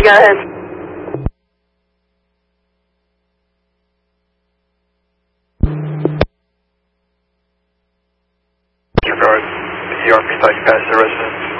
Go ahead. New York, Kentucky, past the residence.